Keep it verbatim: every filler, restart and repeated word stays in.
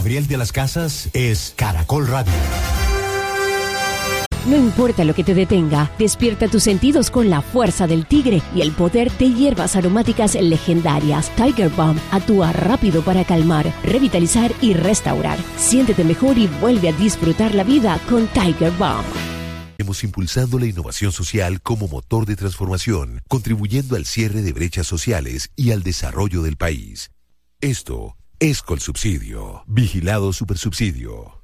Gabriel de las Casas es Caracol Radio. No importa lo que te detenga, despierta tus sentidos con la fuerza del tigre y el poder de hierbas aromáticas legendarias. Tiger Balm actúa rápido para calmar, revitalizar y restaurar. Siéntete mejor y vuelve a disfrutar la vida con Tiger Balm. Hemos impulsado la innovación social como motor de transformación, contribuyendo al cierre de brechas sociales y al desarrollo del país. Esto es Colsubsidio, Vigilado Supersubsidio.